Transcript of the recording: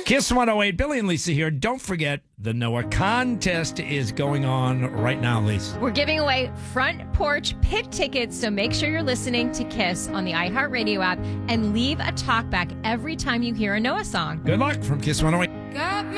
Kiss 108, Billy and Lisa here. Don't forget, the Noah contest is going on right now, Lisa. We're giving away front porch pit tickets, so make sure you're listening to Kiss on the iHeartRadio app and leave a talkback every time you hear a Noah song. Good luck from Kiss 108.